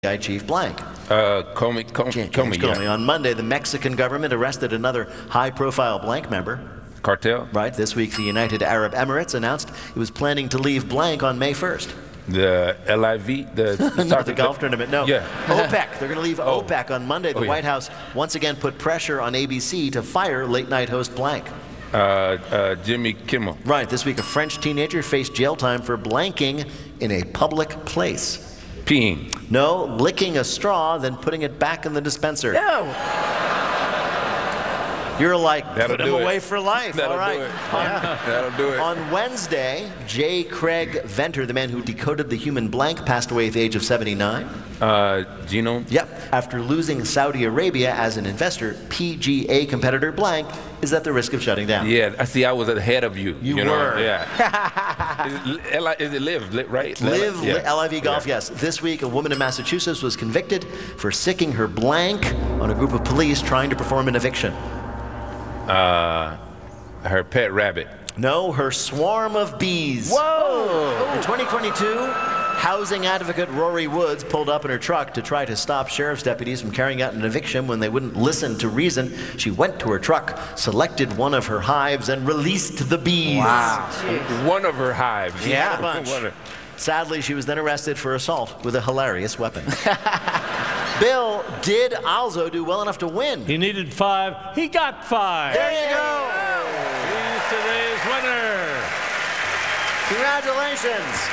chief blank. Comey. On Monday, the Mexican government arrested another high-profile blank member. Cartel? Right. This week, the United Arab Emirates announced it was planning to leave blank on May 1st. The LIV? The golf tournament. No. Yeah. OPEC. They're going to leave OPEC on Monday. The White House once again put pressure on ABC to fire late-night host blank. Jimmy Kimmel. Right. This week, a French teenager faced jail time for blanking in a public place. Peeing. No, licking a straw, then putting it back in the dispenser. No. You're like, That'll put him do it. away for life. That'll All right. do it. That'll do it. On Wednesday, J. Craig Venter, the man who decoded the human blank, passed away at the age of 79. Genome? Yep. After losing Saudi Arabia as an investor, PGA competitor blank is at the risk of shutting down. Yeah, I see. I was ahead of you. You know? were. Yeah. Is it Live, right? Live, Yeah. LIV Golf, yes. This week, a woman in Massachusetts was convicted for sicking her blank on a group of police trying to perform an eviction. Her pet rabbit. No, her swarm of bees. Whoa! In 2022, housing advocate Rory Woods pulled up in her truck to try to stop sheriff's deputies from carrying out an eviction when they wouldn't listen to reason. She went to her truck, selected one of her hives, and released the bees. Wow. One of her hives. Yeah, a bunch. One of- Sadly, she was then arrested for assault with a hilarious weapon. Bill, did Alzo do well enough to win? He needed 5. He got 5. There you go. He's today's winner. Congratulations.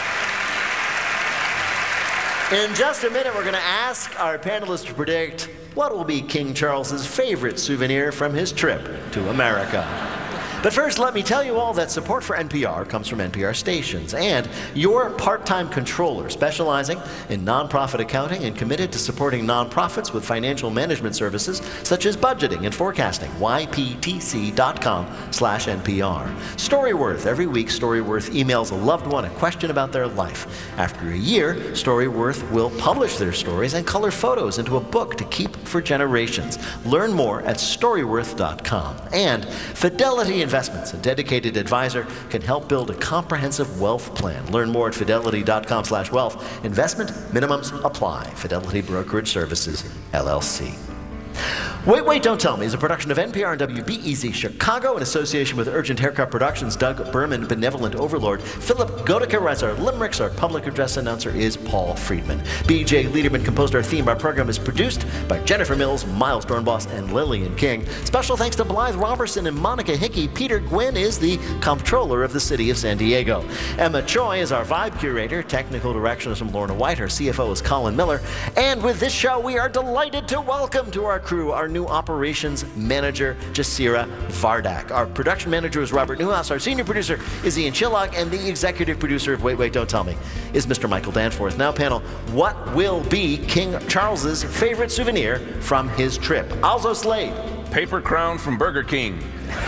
In just a minute, we're going to ask our panelists to predict what will be King Charles's favorite souvenir from his trip to America. But first, let me tell you all that support for NPR comes from NPR stations and your part-time controller specializing in nonprofit accounting and committed to supporting nonprofits with financial management services such as budgeting and forecasting. YPTC.com/NPR. Storyworth. Every week, Storyworth emails a loved one a question about their life. After a year, Storyworth will publish their stories and color photos into a book to keep for generations. Learn more at Storyworth.com. And Fidelity Investments, a dedicated advisor, can help build a comprehensive wealth plan. Learn more at Fidelity.com/wealth. Investment minimums apply. Fidelity Brokerage Services, LLC. Wait, Don't Tell Me is a production of NPR and WBEZ Chicago in association with Urgent Haircut Productions. Doug Berman, Benevolent Overlord. Philip Goedeke writes our limericks. Our public address announcer is Paul Friedman. B.J. Liederman composed our theme. Our program is produced by Jennifer Mills, Miles Dornbos, and Lillian King. Special thanks to Blythe Robertson and Monica Hickey. Peter Gwynn is the comptroller of the city of San Diego. Emma Choi is our vibe curator. Technical direction is from Lorna White. Our CFO is Colin Miller. And with this show, we are delighted to welcome to our crew our new operations manager, Jasira Vardak. Our production manager is Robert Newhouse. Our senior producer is Ian Chillag. And the executive producer of Wait, Don't Tell Me is Mr. Michael Danforth. Now, panel, what will be King Charles's favorite souvenir from his trip? Alzo Slade. Paper crown from Burger King.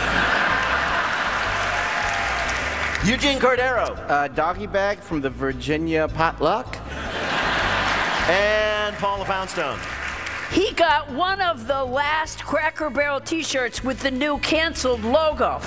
Eugene Cordero. Doggy bag from the Virginia potluck. And Paula Poundstone. He got one of the last Cracker Barrel t-shirts with the new canceled logo.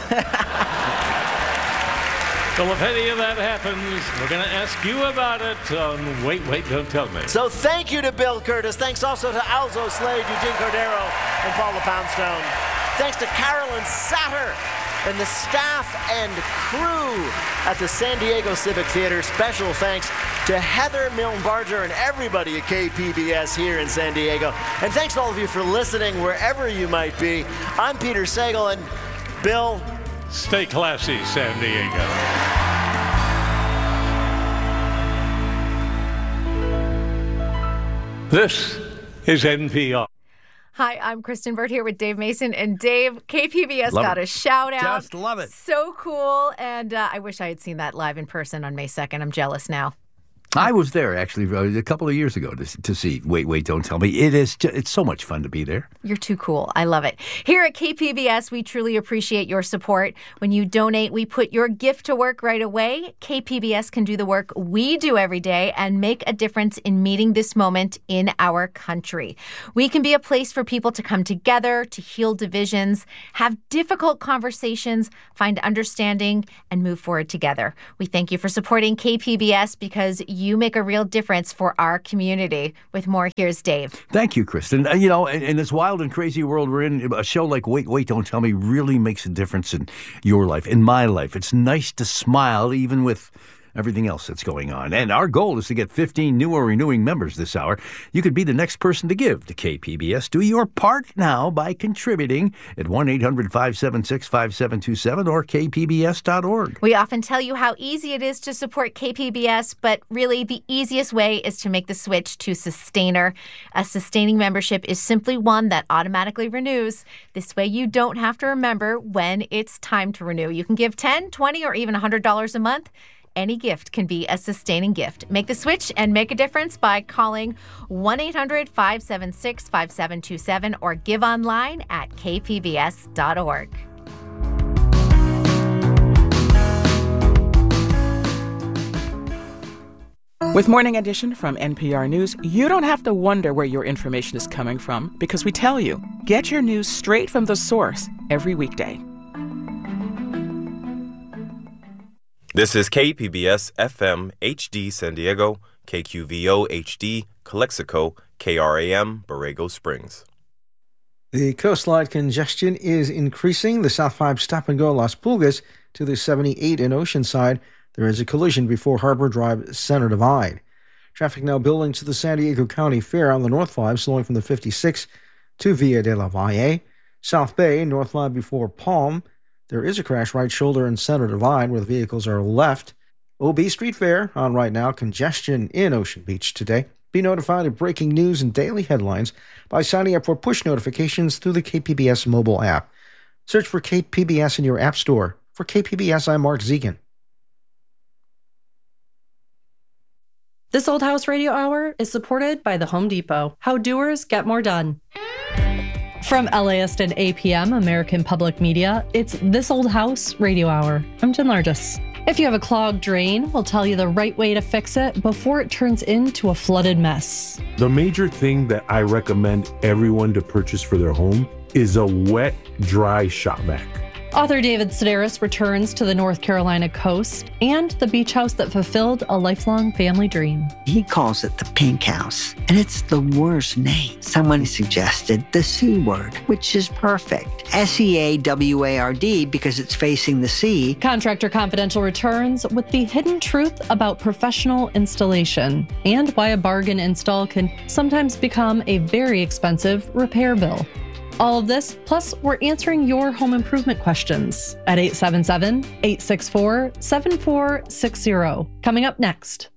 Well, if any of that happens, we're going to ask you about it on Wait, Don't Tell Me. So thank you to Bill Curtis. Thanks also to Alzo Slade, Eugene Cordero, and Paula Poundstone. Thanks to Carolyn Satter and the staff and crew at the San Diego Civic Theater. Special thanks to Heather Milne-Barger and everybody at KPBS here in San Diego. And thanks to all of you for listening wherever you might be. I'm Peter Sagal, and Bill. Stay classy, San Diego. This is NPR. Hi, I'm Kristen Burt here with Dave Mason. And Dave, KPBS got a shout out. Just love it. So cool. And I wish I had seen that live in person on May 2nd. I'm jealous now. I was there actually a couple of years ago to see Wait, Don't Tell Me. It's so much fun to be there. You're too cool. I love it. Here at KPBS, we truly appreciate your support. When you donate, we put your gift to work right away. KPBS can do the work we do every day and make a difference in meeting this moment in our country. We can be a place for people to come together, to heal divisions, have difficult conversations, find understanding, and move forward together. We thank you for supporting KPBS because you make a real difference for our community. With more, here's Dave. Thank you, Kristen. You know, in this wild and crazy world we're in, a show like Wait, Wait, Don't Tell Me really makes a difference in your life, in my life. It's nice to smile even with everything else that's going on. And our goal is to get 15 new or renewing members this hour. You could be the next person to give to KPBS. Do your part now by contributing at 1-800-576-5727 or kpbs.org. We often tell you how easy it is to support KPBS, but really the easiest way is to make the switch to Sustainer. A sustaining membership is simply one that automatically renews. This way you don't have to remember when it's time to renew. You can give $10, $20, or even $100 a month. Any gift can be a sustaining gift. Make the switch and make a difference by calling 1-800-576-5727 or give online at kpbs.org. With Morning Edition from NPR News, you don't have to wonder where your information is coming from because we tell you. Get your news straight from the source every weekday. This is KPBS FM HD San Diego, KQVO HD Calexico, KRAM Borrego Springs. The coastline congestion is increasing. The South 5 stop-and-go Las Pulgas to the 78 in Oceanside. There is a collision before Harbor Drive Center Divide. Traffic now building to the San Diego County Fair on the North 5, slowing from the 56 to Villa de la Valle. South Bay, North line before Palm. There is a crash right shoulder and center divide where the vehicles are left. OB Street Fair on right now. Congestion in Ocean Beach today. Be notified of breaking news and daily headlines by signing up for push notifications through the KPBS mobile app. Search for KPBS in your app store. For KPBS, I'm Mark Zegan. This Old House Radio Hour is supported by the Home Depot. How doers get more done. From LAist and APM, American Public Media, it's This Old House Radio Hour. I'm Jen Largis. If you have a clogged drain, we'll tell you the right way to fix it before it turns into a flooded mess. The major thing that I recommend everyone to purchase for their home is a wet, dry shop vac. Author David Sedaris returns to the North Carolina coast and the beach house that fulfilled a lifelong family dream. He calls it the Pink House, and it's the worst name. Someone suggested the C word, which is perfect. SEAWARD because it's facing the sea. Contractor Confidential returns with the hidden truth about professional installation and why a bargain install can sometimes become a very expensive repair bill. All of this, plus we're answering your home improvement questions at 877-864-7460. Coming up next.